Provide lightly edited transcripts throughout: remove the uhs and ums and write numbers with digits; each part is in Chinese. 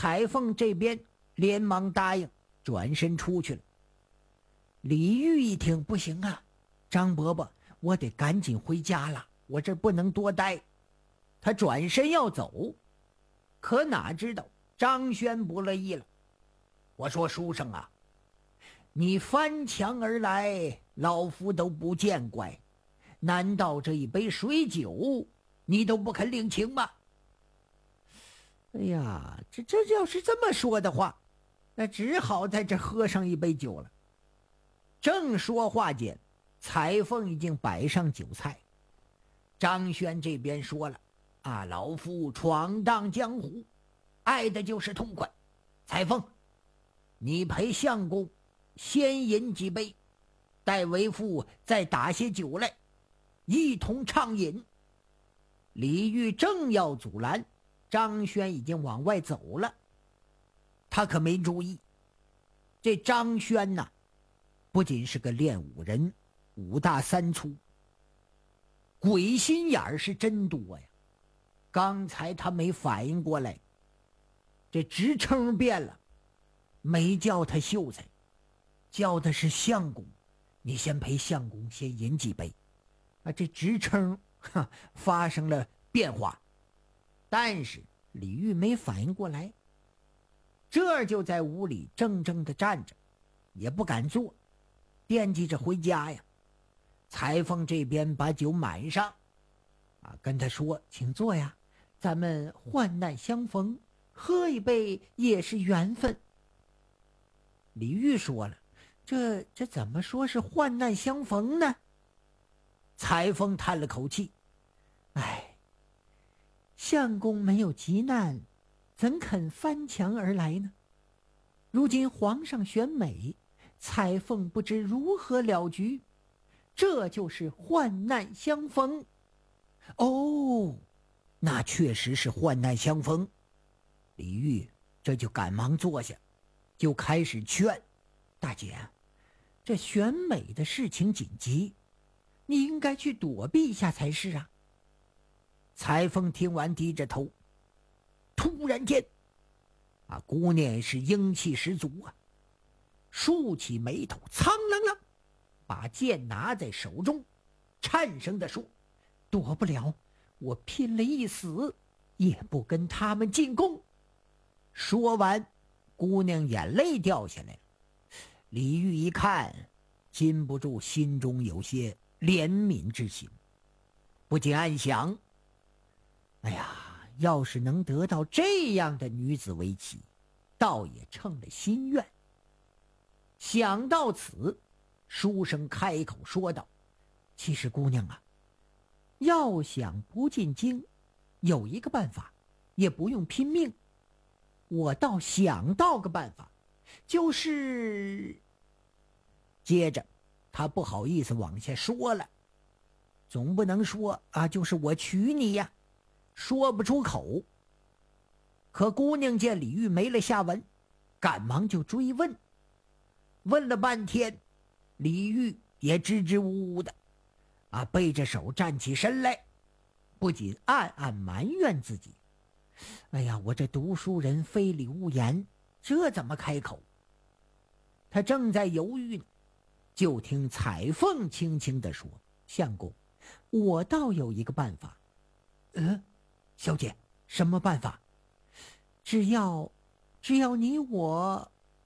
彩凤这边连忙答应，转身出去了。李煜一听，不行啊，张伯伯，我得赶紧回家了，我这不能多待。他转身要走，可哪知道张轩不乐意了。我说书生啊，你翻墙而来，老夫都不见怪，难道这一杯水酒你都不肯领情吗？哎呀，这要是这么说的话，那只好在这喝上一杯酒了。正说话间，彩凤已经摆上酒菜。张轩这边说了啊，老夫闯荡江湖，爱的就是痛快。彩凤，你陪相公先饮几杯，待为父再打些酒来，一同畅饮。李煜正要阻拦，张轩已经往外走了。他可没注意，这张轩呐，不仅是个练武人，五大三粗，鬼心眼儿是真多呀。刚才他没反应过来，这职称变了，没叫他秀才，叫的是相公。你先陪相公先饮几杯啊，这职称发生了变化。但是李煜没反应过来，这就在屋里怔怔地站着，也不敢坐，惦记着回家呀。裁缝这边把酒满上啊，跟他说，请坐呀，咱们患难相逢，喝一杯也是缘分。李煜说了，这怎么说是患难相逢呢？裁缝叹了口气，哎，相公没有急难，怎肯翻墙而来呢？如今皇上选美，彩凤不知如何了局，这就是患难相逢。哦，那确实是患难相逢。李煜这就赶忙坐下，就开始劝大姐，这选美的事情紧急，你应该去躲避一下才是啊。裁缝听完低着头。突然间啊，姑娘是英气十足啊，竖起眉头，苍啷啷把剑拿在手中，颤声地说，躲不了，我拼了一死也不跟他们进宫。说完，姑娘眼泪掉下来了。李煜一看，禁不住心中有些怜悯之心，不禁暗想，哎呀，要是能得到这样的女子为妻，倒也称了心愿。想到此，书生开口说道，其实姑娘啊，要想不进京，有一个办法，也不用拼命。我倒想到个办法，就是接着他不好意思往下说了，总不能说啊，就是我娶你呀，说不出口。可姑娘见李煜没了下文，赶忙就追问。问了半天，李煜也支支吾吾的啊，背着手站起身来，不仅暗暗埋怨自己，哎呀，我这读书人非礼勿言，这怎么开口？他正在犹豫呢，就听彩凤轻轻地说，相公，我倒有一个办法。小姐，什么办法？只要你我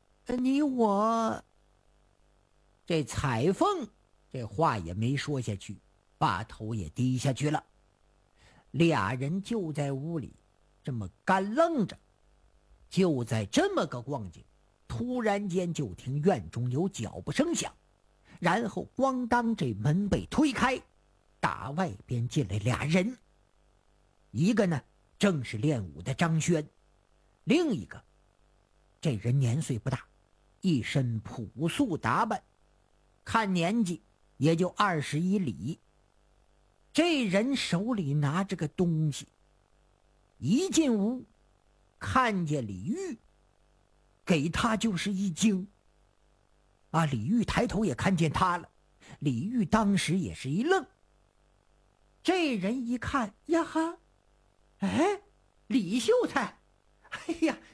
这彩凤这话也没说下去，把头也低下去了。俩人就在屋里这么干愣着。就在这么个光景，突然间就听院中有脚步声响，然后咣当，这门被推开，打外边进来俩人。一个呢正是练武的张轩，另一个这人年岁不大，一身朴素打扮，看年纪也就21里。这人手里拿着个东西，一进屋看见李煜，给他就是一惊啊！李煜抬头也看见他了，李煜当时也是一愣。这人一看呀哈，哎，李秀才，哎呀，又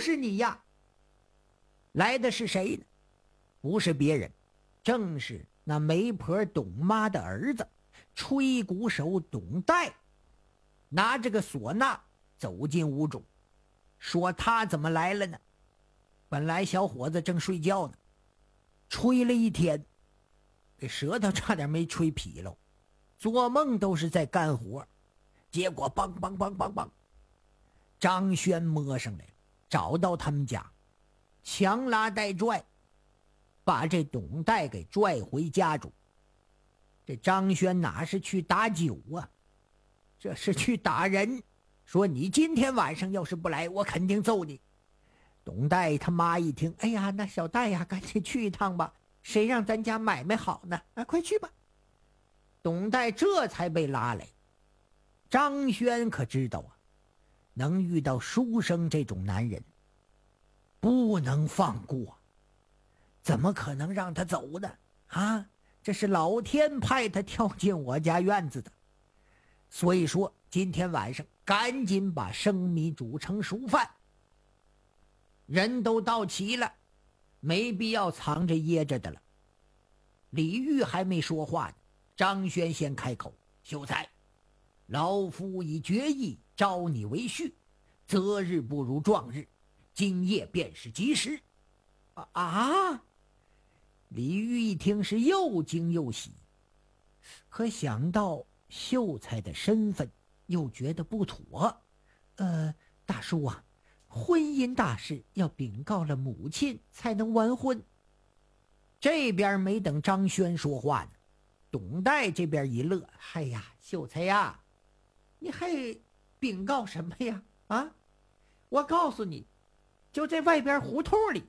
就是你呀！来的是谁呢？不是别人，正是那媒婆董妈的儿子，吹鼓手董代，拿着个唢呐走进屋中，说他怎么来了呢？本来小伙子正睡觉呢，吹了一天，这舌头差点没吹劈了，做梦都是在干活，结果梆梆梆梆梆，张轩摸上来了，找到他们家，强拉带拽，把这董代给拽回家中。这张轩哪是去打酒啊，这是去打人，说你今天晚上要是不来，我肯定揍你。董代他妈一听，哎呀，那小戴呀，赶紧去一趟吧，谁让咱家买卖好呢？啊，快去吧。董代这才被拉来。张轩可知道啊，能遇到书生这种男人，不能放过，怎么可能让他走呢？啊，这是老天派他跳进我家院子的。所以说今天晚上赶紧把生米煮成熟饭，人都到齐了，没必要藏着掖着的了。李煜还没说话呢，张轩先开口：秀才，老夫已决意招你为婿，择日不如撞日，今夜便是吉时。啊！李煜一听是又惊又喜，可想到秀才的身份，又觉得不妥。大叔啊，婚姻大事要禀告了母亲才能完婚。这边没等张轩说话呢，董代这边一乐：哎呀，秀才呀，你还禀告什么呀？啊，我告诉你，就在外边胡同里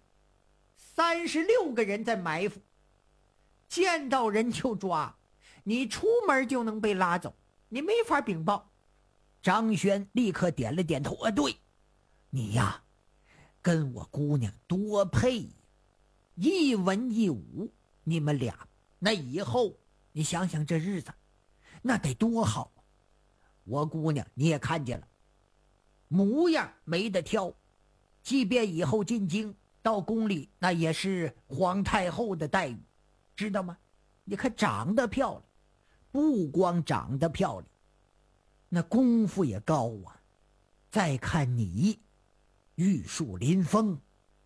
，36个人在埋伏，见到人就抓，你出门就能被拉走，你没法禀报。张轩立刻点了点头：对，你呀，跟我姑娘多配，一文一武，你们俩那以后你想想这日子那得多好。我姑娘你也看见了，模样没得挑，即便以后进京到宫里，那也是皇太后的待遇，知道吗？你看长得漂亮，不光长得漂亮，那功夫也高啊。再看你玉树临风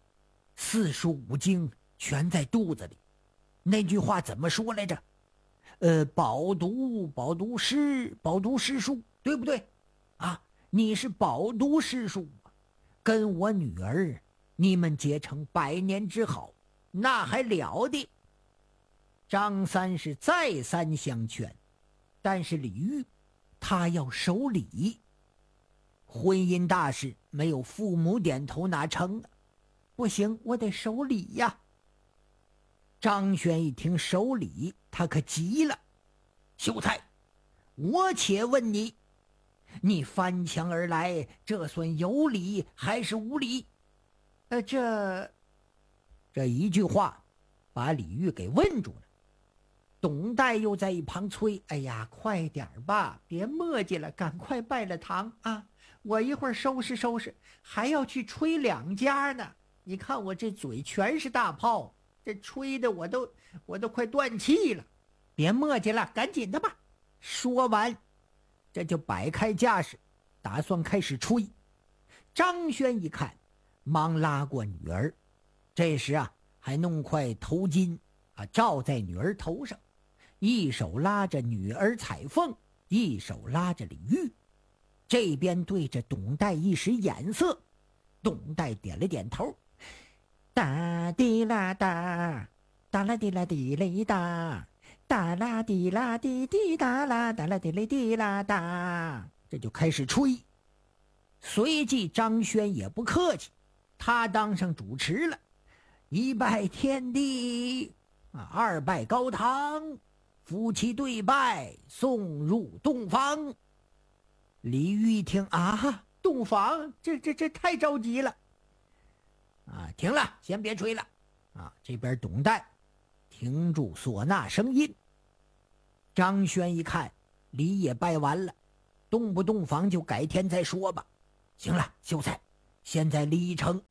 ，4书5经全在肚子里。那句话怎么说来着？饱读诗书，对不对？啊，你是饱读诗书，跟我女儿你们结成100年之好，那还了得。张三是再三相劝，但是李煜他要守礼，婚姻大事没有父母点头哪成啊？不行，我得守礼呀。张轩一听守礼，他可急了：秀才，我且问你，你翻墙而来，这算有理还是无理？这一句话把李煜给问住了。董代又在一旁催：哎呀，快点吧，别磨叽了，赶快拜了堂啊！我一会儿收拾收拾，还要去吹2家呢。你看我这嘴全是大泡，这吹的我都快断气了。别磨叽了，赶紧的吧。说完，这就摆开架势，打算开始吹。张轩一看，忙拉过女儿，这时啊，还弄块头巾罩在女儿头上，一手拉着女儿彩凤，一手拉着李煜，这边对着董代一使眼色。董代点了点头：哒滴啦哒，哒啦滴啦滴嘞哒，哒啦滴啦滴滴哒啦，哒啦滴嘞滴啦哒，这就开始吹。随即张轩也不客气，他当上主持了：1拜天地，2拜高堂，夫妻对拜，送入洞房。李煜一听啊，洞房，这太着急了停了，先别吹了这边董代停住唢呐声音。张轩一看礼也拜完了，动不动房就改天再说吧。行了，秀才，现在礼成，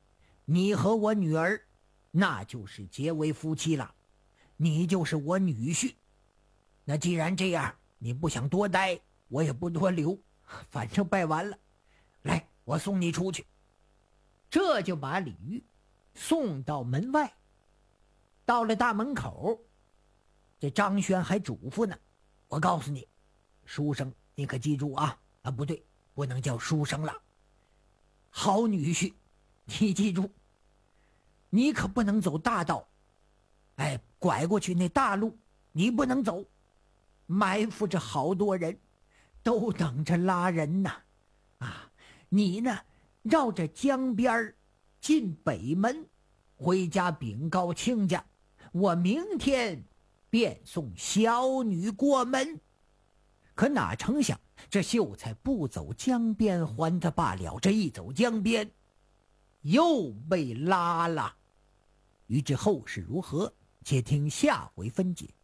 你和我女儿那就是结为夫妻了，你就是我女婿。那既然这样，你不想多待，我也不多留，反正拜完了，来，我送你出去。这就把李煜送到门外。到了大门口，这张轩还嘱咐呢，我告诉你，书生你可记住啊，不对，不能叫书生了，好女婿，你记住，你可不能走大道，拐过去那大路你不能走，埋伏着好多人，都等着拉人呢。你呢，绕着江边进北门，回家禀告亲家，我明天便送小女过门。可哪成想，这秀才不走江边还他罢了，这一走江边又被拉了。欲知后事如何，且听下回分解。